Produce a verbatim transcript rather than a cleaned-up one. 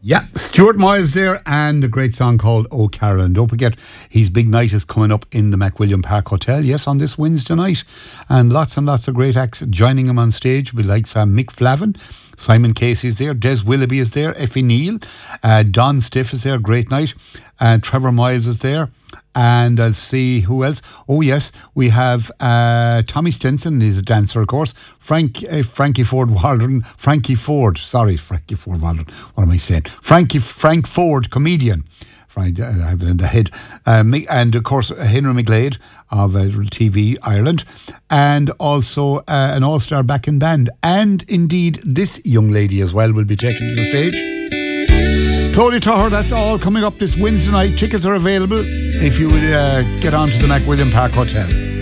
Yeah, Stuart Miles there, and a great song called Oh Carolyn. Don't forget, his big night is coming up in the McWilliam Park Hotel, yes, on this Wednesday night. And lots and lots of great acts joining him on stage. We like Sam Mick Flavin, Simon Casey's there, Des Willoughby is there, Effie Neal, uh, Don Stiff is there, great night. And Trevor Miles is there. And I'll see who else. Oh yes, we have uh, Tommy Stinson. He's a dancer, of course. Frank uh, Frankie Ford Waldron. Frankie Ford. Sorry, Frankie Ford Waldron. What am I saying? Frankie Frank Ford, comedian. Frank, uh, I have it in the head. Uh, and of course Henry McGlade of uh, T V Ireland, and also uh, an all-star backing band. And indeed, this young lady as well will be taken to the stage. Claudia Toher, that's all coming up this Wednesday night. Tickets are available if you would uh, get on to the McWilliam Park Hotel.